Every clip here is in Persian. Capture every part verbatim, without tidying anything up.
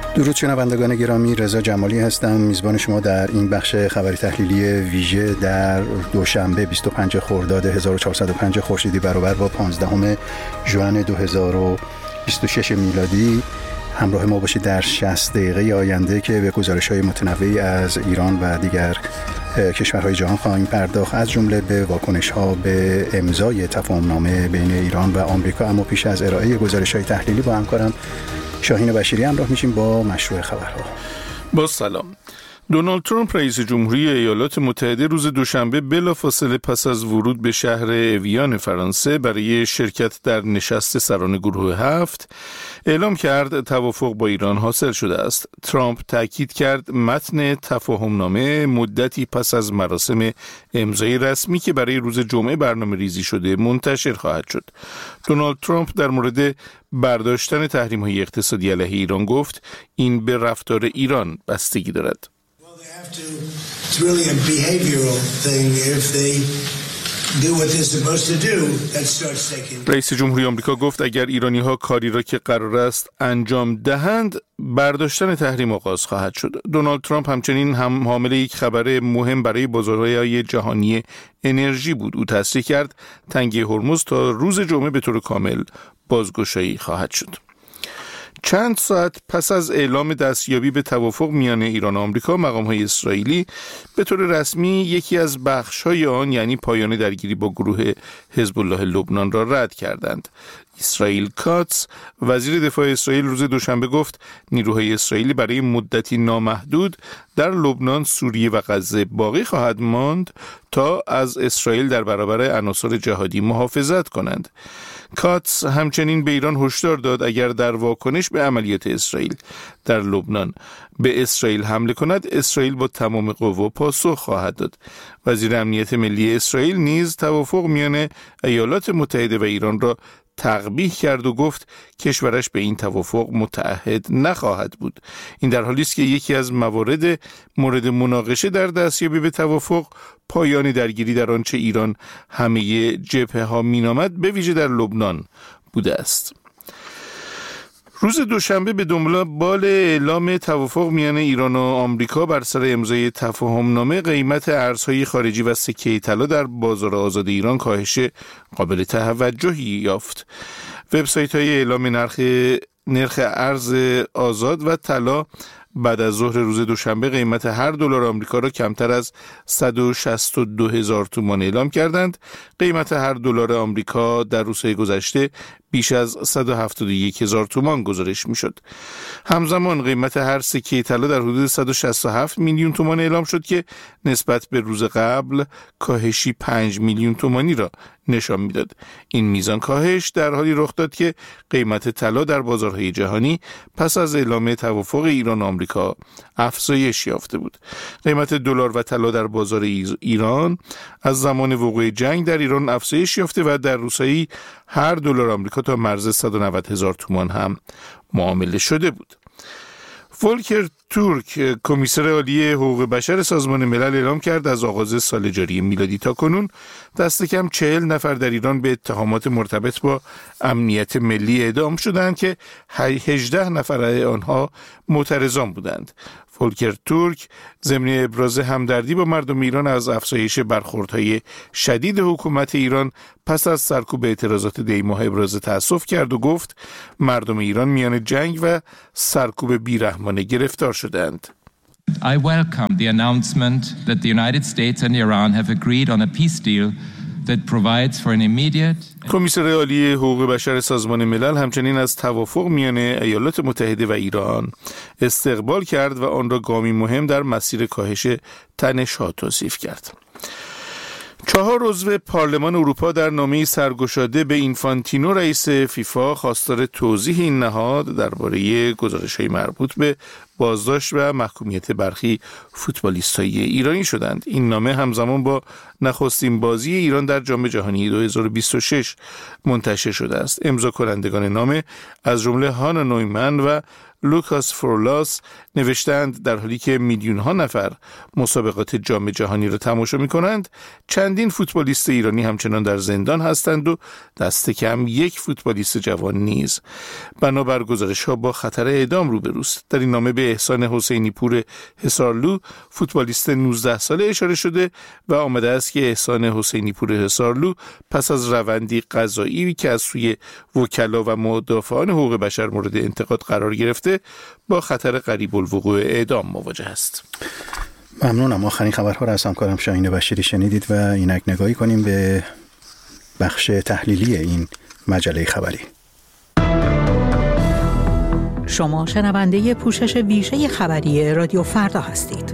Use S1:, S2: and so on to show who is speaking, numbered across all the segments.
S1: درود شنوندگان گرامی، رضا جمالی هستم، میزبان شما در این بخش خبری تحلیلی ویژه در دوشنبه بیست و پنجم خرداد هزار و چهارصد و پنج خورشیدی برابر با پانزدهم ژوئن دو هزار و بیست و شش میلادی. همراه ما باشید در شصت دقیقه آینده که به گزارش‌های متنوعی از ایران و دیگر کشورهای جهان خواهیم پرداخت، از جمله به واکنش‌ها به امضای تفاهم‌نامه بین ایران و آمریکا. اما پیش از ارائه گزارش‌های تحلیلی با همکارم شاهین بشیری همراه میشیم با مشروع خبرها.
S2: با سلام. دونالد ترامپ رئیس جمهوری ایالات متحده روز دوشنبه بلافاصله پس از ورود به شهر اویان فرانسه برای شرکت در نشست سران گروه هفت اعلام کرد توافق با ایران حاصل شده است. ترامپ تاکید کرد متن تفاهمنامه مدتی پس از مراسم امضای رسمی که برای روز جمعه برنامه ریزی شده منتشر خواهد شد. دونالد ترامپ در مورد برداشتن تحریم‌های اقتصادی علیه ایران گفت این به رفتار ایران بستگی دارد.
S3: It's really a behavioral thing. If they do what they're supposed to do, that starts taking.
S2: رئیس جمهوری آمریکا گفت اگر ایرانی‌ها کاری را که قرار است انجام دهند، برداشتن تحریم آغاز خواهد شد. دونالد ترامپ همچنین هم حامل یک خبر مهم برای بازارهای جهانی انرژی بود. او تصریح کرد تنگه هرمز تا روز جمعه به طور کامل بازگشایی خواهد شد. چند ساعت پس از اعلام دستیابی به توافق میان ایران و آمریکا، مقام‌های اسرائیلی به طور رسمی یکی از بخش‌های آن یعنی پایان درگیری با گروه حزب الله لبنان را رد کردند. اسرائیل کاتس، وزیر دفاع اسرائیل، روز دوشنبه گفت نیروهای اسرائیلی برای مدتی نامحدود در لبنان، سوریه و غزه باقی خواهد ماند تا از اسرائیل در برابر عناصر جهادی محافظت کنند. کاتس همچنین به ایران هشدار داد اگر در واکنش به عملیات اسرائیل در لبنان به اسرائیل حمله کند، اسرائیل با تمام قوا پاسخ خواهد داد. وزیر امنیت ملی اسرائیل نیز توافق میان ایالات متحده و ایران را تقبیح کرد و گفت کشورش به این توافق متعهد نخواهد بود. این در حالی است که یکی از موارد مورد مناقشه در دستیابی به توافق پایان درگیری در آنچه ایران همه جبهه ها مینامد، به ویژه در لبنان بوده است. روز دوشنبه به دنبال اعلام توافق میان ایران و آمریکا بر سر امضای تفاهمنامه، قیمت ارزهای خارجی و سکه طلا در بازار آزاد ایران کاهش قابل توجهی یافت. وبسایت‌های اعلام نرخ نرخ ارز آزاد و طلا بعد از ظهر روز دوشنبه قیمت هر دلار آمریکا را کمتر از صد و شصت و دو هزار تومان اعلام کردند. قیمت هر دلار آمریکا در روزهای گذشته بیش از صد و هفتاد و یک هزار تومان گزارش می‌شد. همزمان قیمت هر سکه طلا در حدود صد و شصت و هفت میلیون تومان اعلام شد که نسبت به روز قبل کاهشی پنج میلیون تومانی را نشان میداد. این میزان کاهش در حالی رخ داد که قیمت طلا در بازارهای جهانی پس از اعلام توافق ایران و آمریکا افزایش یافته بود. قیمت دلار و طلا در بازار ایران از زمان وقوع جنگ در ایران افزایش یافته و در روسیه هر دلار آمریکا تا مرز صد و نود هزار تومان هم معامله شده بود. فولکر تورک، کمیسر عالی حقوق بشر سازمان ملل، اعلام کرد از آغاز سال جاری میلادی تا کنون دست کم چهل نفر در ایران به اتهامات مرتبط با امنیت ملی اعدام شدند که هجده نفر آنها معترضان بودند. فولکر تورک ضمن ابراز همدردی با مردم ایران از افزایش برخوردهای شدید حکومت ایران پس از سرکوب اعتراضات دی ماه ابراز تأسف کرد و گفت مردم ایران میان جنگ و سرکوب بیرحمانه گرفتار شدند.
S4: I welcome the announcement that the United States and Iran have agreed on a peace deal that provides for an immediate.
S2: کمیسر عالی حقوق بشر سازمان ملل همچنین از توافق میان ایالات متحده و ایران استقبال کرد و آن را گامی مهم در مسیر کاهش تنش‌ها توصیف کرد. چهار عضو پارلمان اروپا در نامه‌ای سرگشاده به اینفانتینو رئیس فیفا خواستار توضیح این نهاد درباره گزارش‌های مربوط به بازداشت و محکومیت برخی فوتبالیست‌های ایرانی شدند. این نامه همزمان با نخستین بازی ایران در جام جهانی دو هزار و بیست و شش منتشر شده است. امضا کنندگان نامه از جمله هانا نویمن و لوکاس فورلاس نوشتند در حالی که میلیون ها نفر مسابقات جام جهانی را تماشا می کنند، چندین فوتبالیست ایرانی همچنان در زندان هستند و دست کم یک فوتبالیست جوان نیز بنابر گزارش ها با خطر اعدام روبروست. در این نامه به احسان حسینی پور حصارلو فوتبالیست نوزده ساله اشاره شده و آمده است که احسان حسینی پور حصارلو پس از روندی قضایی که از سوی وکلا و مدافعان حقوق بشر مورد انتقاد قرار گرفته با خطر قریب الوقوع اعدام مواجه است.
S1: ممنونم. آخرین خبرها را از همکارم شاهین بشیری شنیدید و اینک نگاهی کنیم به بخش تحلیلی این مجله خبری.
S5: شما شنونده پوشش ویژه خبری رادیو فردا هستید.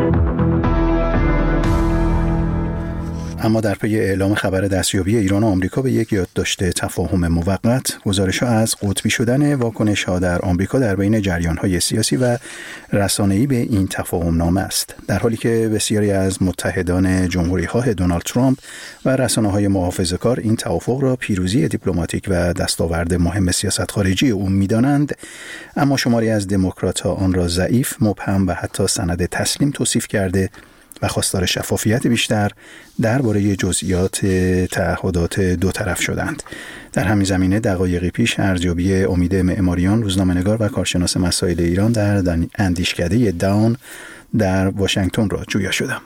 S1: اما در پی اعلام خبر دستیابی ایران و آمریکا به یک یادداشت تفاهم موقت، گزارش‌ها از قطبی شدن واکنش‌ها در آمریکا در بین جریان‌های سیاسی و رسانه‌ای به این تفاهم نامه است، در حالی که بسیاری از متحدان جمهوری‌خواه دونالد ترامپ و رسانه‌های محافظه‌کار این توافق را پیروزی دیپلماتیک و دستاورد مهم سیاست خارجی او می‌دانند، اما شماری از دموکرات‌ها آن را ضعیف، مبهم و حتی سند تسلیم توصیف کرده و خواستار شفافیت بیشتر درباره جزئیات تعهدات دو طرف شدند. در همین زمینه دقایقی پیش ارزیابی امید معماریان، روزنامه‌نگار و کارشناس مسائل ایران در اندیشکده داون در واشنگتن را جویا شدم.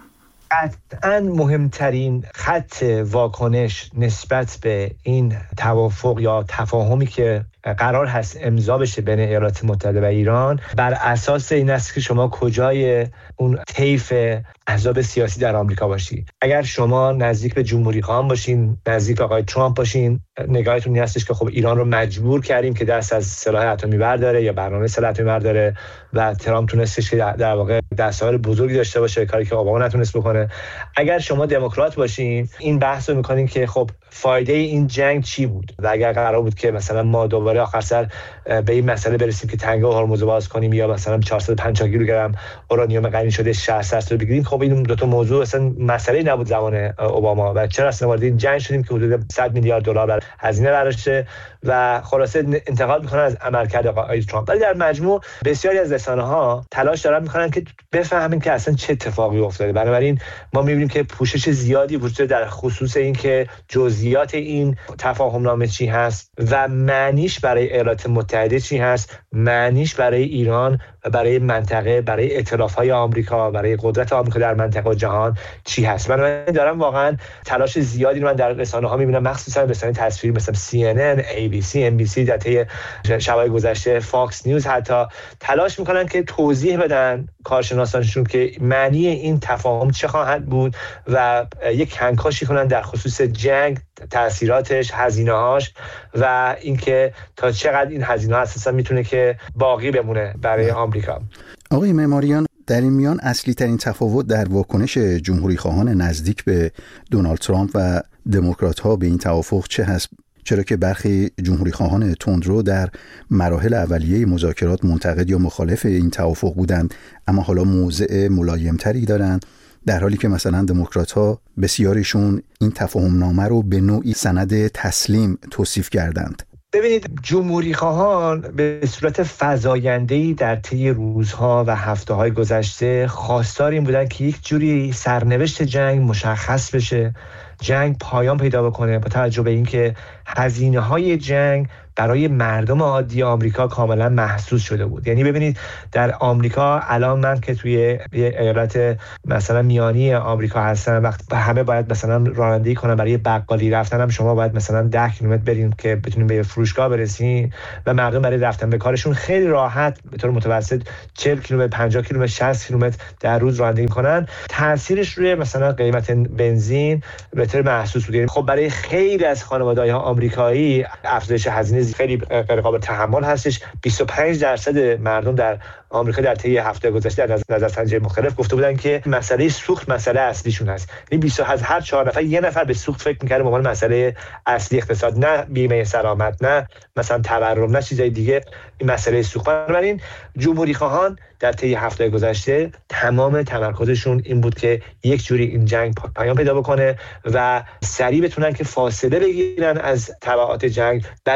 S6: قطعاً مهمترین خط واکنش نسبت به این توافق یا تفاهمی که قرار هست امضا بشه بین ایالات متحده و ایران بر اساس این است که شما کجای اون طیف احزاب سیاسی در آمریکا باشی. اگر شما نزدیک به جمهوری خواهان باشین، نزدیک به آقای ترامپ باشین، نگاهتون این هستش که خب ایران رو مجبور کردیم که دست از سلاح اتمی برداره یا برنامه سلاح اتمی برداره و ترامپ تونستش که در واقع دستاورد بزرگی داشته باشه، کاری که اوباما نتونست بکنه. اگر شما دموکرات باشین، این بحث رو می‌کنین که خب فایده این جنگ چی بود و اگر قرار بود که مثلا ما دوباره آخر سر به این مسئله برسیم که تنگه هرمز باز کنیم یا مثلا چهارصد و پنجاه کیلوگرم اورانیوم غنی شده شصت رو بگیریم، خب این دو تا موضوع اصلا مسئله نبود زمان اوباما و چرا اصلا وارد این جنگ شدیم که حدود صد میلیارد دلار هزینه برداشته و خلاصه انتقاد میکنن از عملکرد آقای ترامپ. ولی در مجموع بسیاری از رسانه‌ها تلاش دارن میکنن که بفهمن که اصلا چه اتفاقی افتاده. بنابراین ما میبینیم که پوشش زیادی وجود در خصوص این که جزئیات این تفاهم نامه چی هست و معنیش برای ایالات متحده چی هست، معنیش برای ایران و برای منطقه، برای ائتلاف‌های آمریکا، برای قدرت آمریکا در منطقه و جهان چی هست. من دارم واقعا تلاش زیادی رو من در رسانه‌ها می‌بینم، مخصوصا رسانه‌های تصویری مثل سی ان ان، ای بی سی، ام بی سی، در طی شب‌های گذشته فاکس نیوز حتی تلاش می‌کنن که توضیح بدن کارشناسانشون که معنی این تفاهم چه خواهد بود و یک کنکاشی کنن در خصوص جنگ، تأثیراتش، هزینه‌هاش و اینکه تا چقدر این هزینه‌ها اساسا میتونه که باقی بمونه برای آمریکا.
S1: آقای معماریان، در این میان اصلی ترین تفاوت در واکنش جمهوری خواهان نزدیک به دونالد ترامپ و دموکرات ها به این توافق چه هست؟ چرا که برخی جمهوری خواهان تندرو در مراحل اولیه مذاکرات منتقد یا مخالف این توافق بودند، اما حالا موضع ملایمتری دارند، در حالی که مثلا دموکرات ها بسیاریشون این تفاهم نامه رو به نوعی سند تسلیم توصیف کردند.
S6: ببینید، جمهوری خواهان به صورت فزاینده‌ای در طی روزها و هفته‌های گذشته خواستار این بودن که یک جوری سرنوشت جنگ مشخص بشه، جنگ پایان پیدا بکنه، با توجه به اینکه هزینه‌های جنگ برای مردم عادی آمریکا کاملا محسوس شده بود. یعنی ببینید در آمریکا الان من که توی ایالت مثلا میانی آمریکا هستم، وقت همه باید مثلا رانندگی کنن، برای بقالی رفتن هم شما باید مثلا ده کیلومتر برین که بتونین به فروشگاه برسین و مردم برای رفتن به کارشون خیلی راحت به طور متوسط چهل کیلومتر، پنجاه کیلومتر، شصت کیلومتر در روز رانندگی کنن. تاثیرش روی مثلا قیمت بنزین به طور محسوس بود. خب برای خیلی از خانواده‌های آمریکایی افزایش هزینه خیلی غیر قابل تحمل هستش. بیست و پنج درصد مردم در آمریکا در طی هفته گذشته در نظرسنجی مختلف گفته بودن که مسئله سوخت مسئله اصلیشون هست. یعنی بیست از هر چهار نفر یه نفر به سوخت فکر می‌کنه به عنوان مسئله اصلی اقتصاد، نه بیمه سلامت، نه مثلا تورم، نه چیزای دیگه. این مسئله سوخت. بنابراین جمهوری خواهان در طی هفته گذشته تمام تمرکزشون این بود که یک جوری این جنگ پایان پیدا بکنه و سریع بتونن که فاصله بگیرن از تبعات جنگ برای انتخاب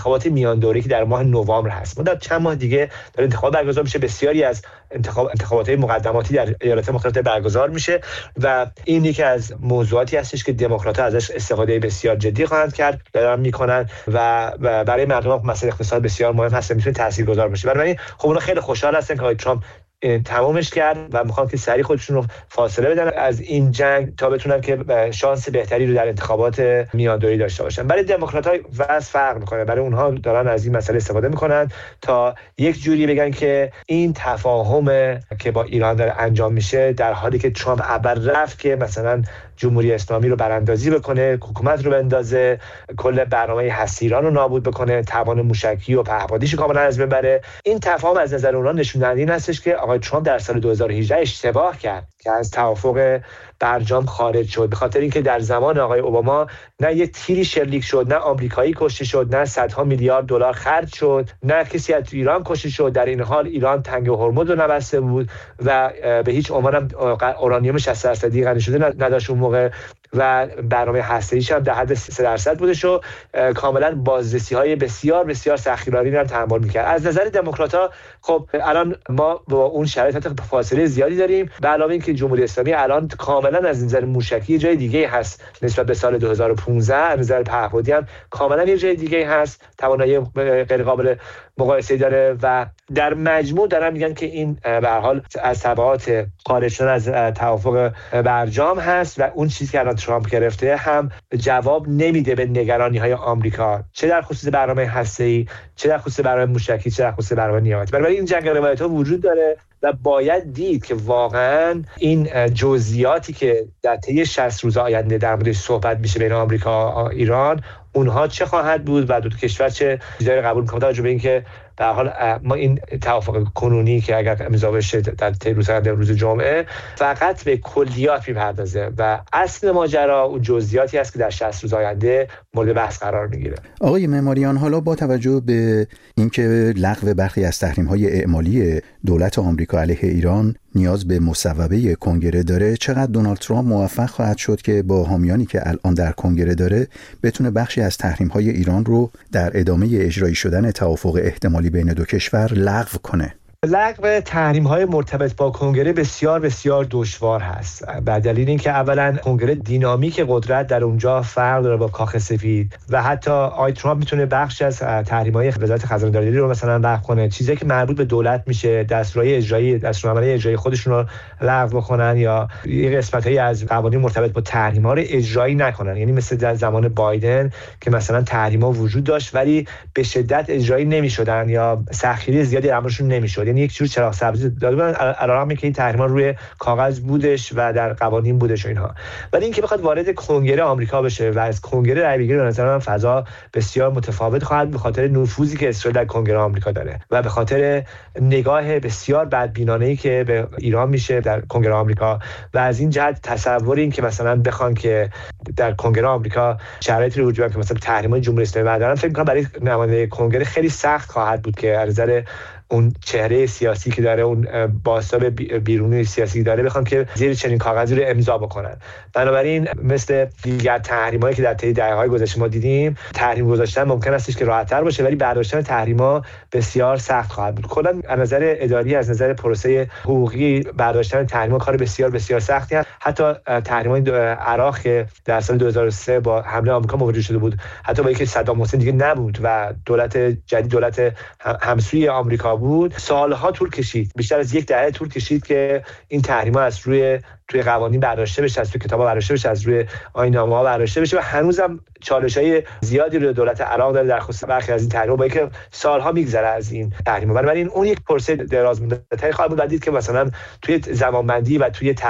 S6: انتخابات میان دوره‌ای که در ماه نوامبر هست. ما در چند ماه دیگه در انتخابات برگزار میشه. بسیاری از انتخاب انتخابات مقدماتی در ایالات مختلف برگزار میشه و این یکی از موضوعاتی هستش که دموکرات‌ها ازش استفاده بسیار جدی خواهند کرد، دارن میکنن و برای مردم مسئله اقتصاد بسیار مهم هست، میتونه تاثیرگذار باشه. بنابراین خب اونا خیلی خوشحال هستن که آقای ترامپ تمامش کرد و میخوان که سریع خودشون رو فاصله بدن از این جنگ تا بتونن که شانس بهتری رو در انتخابات میاندوری داشته باشن. برای دموکرات‌ها وضع فرق میکنه، برای اونها دارن از این مسئله استفاده میکنن تا یک جوری بگن که این تفاهم که با ایران داره انجام میشه، در حالی که ترامپ اول رفت که مثلا جمهوری اسلامی رو براندازی بکنه، حکومت رو بندازه، کل برنامه هسته ایران رو نابود بکنه، توان موشکی و پهپادیش کاملا از بین بره. این تفاهم از نظر اونها نشون دهنده این هستش که آقای ترامپ در سال دو هزار و هجده اشتباه کرد که از توافق برجام خارج شد، به خاطر اینکه در زمان آقای اوباما نه یه تیری شلیک شد، نه آمریکایی کشته شد، نه صدها میلیارد دلار خرج شد، نه کسی از ایران کشته شد. در این حال ایران تنگ هرمز رو نبسته بود و به هیچ عنوان هم اورانیوم شصت درصدی غنی شده نداشت اون موقع و برنامه هسته‌ایش هم در حد سه درصد بودش و کاملا بازرسی‌های بسیار بسیار سختگیرانه‌ای رو تحمل می‌کرد. از نظر دموکرات‌ها خب الان ما با اون شرایط فاصله زیادی داریم، به علاوه اینکه جمهوری اسلامی الان کاملا از نظر موشکی جای دیگه هست نسبت به سال دو هزار و پانزده، از نظر پهپادی هم کاملا یه جای دیگه هست، توانایی غیر قابل مقایسه داره و در مجموع دارن میگن که این به هر حال از تبعات خارج شدن از توافق برجام هست و اون چیزی که الان ترامپ گرفته هم جواب نمیده به نگرانی‌های آمریکا، چه در خصوص برنامه هسته‌ای، چه در خصوص برنامه موشکی، چه در خصوص برنامه نیابتی. برای این جنگ روایت‌ها وجود داره و باید دید که واقعا این جزئیاتی که در طی شصت روز آینده در موردش صحبت میشه بین آمریکا و ایران، اونها چه خواهد بود و دو تا کشور چه چیزایی قبول می‌کنند، توجه به اینکه در حال ما این توافق کنونی که اگر امضا بشه در طی روز آینده روز جمعه فقط به کلیات میپردازه و اصل ماجرا اون جزئیاتی است که در شصت روز آینده مورد بحث قرار میگیره.
S1: آقای معماریان، حالا با توجه به اینکه لغو برخی از تحریم‌های اعمالی دولت آمریکا علیه ایران نیاز به مصوبه کنگره داره، چقدر دونالد ترامپ موفق خواهد شد که با حامیانی که الان در کنگره داره بتونه بخشی از تحریم‌های ایران رو در ادامه اجرایی شدن توافق احتمالی بین دو کشور لغو کنه؟
S6: لغو تحریم‌های مرتبط با کنگره بسیار بسیار دشوار هست، به دلیل اینکه اولا کنگره دینامیک قدرت در اونجا فرق داره با کاخ سفید و حتی آی ترامپ میتونه بخش از تحریم‌های وزارت خزانه‌داری رو مثلا لغو کنه، چیزی که مربوط به دولت میشه، دستورهای اجرایی دستورالعملی اجرایی خودشون رو لغو بکنن یا یه قسمتایی از قوانین مرتبط با تحریم‌ها رو اجرایی نکنن. یعنی مثل در زمان بایدن که مثلا تحریم‌ها وجود داشت ولی به شدت اجرایی نمی‌شدن یا سختگیری زیادی درمونشون نمی‌شد، یک جور چراغ سبزی داده بودن علارمی که این تحریم‌ها روی کاغذ بودش و در قوانین بودش و اینها. ولی اینکه بخواد وارد کنگره آمریکا بشه و از کنگره رای بگیره، به نظر من فضا بسیار متفاوت خواهد به خاطر نفوذی که اسرائیل در کنگره آمریکا داره و به خاطر نگاه بسیار بدبینانه‌ای که به ایران میشه در کنگره آمریکا و از این جهت تصور این که مثلا بخوان که در کنگره آمریکا شرایطی رو وجود بیاره که مثلا تحریم‌های جمهوری اسلامی بردارن، فکر می‌کنم برای نماینده کنگره خیلی سخت خواهد بود که از نظر اون چهره سیاسی که داره، اون بازتاب بیرونی سیاسی داره، بخوان که زیر چنین کاغذی رو امضا بکنن. بنابراین مثل دیگر تحریمایی که در طی دهه‌های گذشته ما دیدیم، تحریم گذاشتن ممکن استش که راحت‌تر باشه ولی برداشتن تحریم‌ها بسیار سخت خواهد بود. کلاً از نظر اداری، از نظر پروسه حقوقی، برداشتن تحریم‌ها کار بسیار بسیار سختی است. حتی تحریم‌های عراق که در سال دو هزار و سه با حمله آمریکا موجود شده بود، حتی با اینکه صدام حسین دیگه نبود و دولت جدید دولت همسوی آمریکا بود، سالها طول کشید، بیشتر از یک دهه طول کشید که این تحریم‌ها از روی توی قوانین برداشته بشه، از توی کتابا برداشته بشه، از روی آیین‌نامه‌ها برداشته بشه و هنوزم چالش‌های زیادی رو دولت عراق داره در خصوص برخی از این تحریم‌ها، با اینکه سالها میگذره از این تحریم‌ها. بنابراین اون یک پروسه دراز مدتی خواهد بود. دید که مثلا توی زمانبندی و توی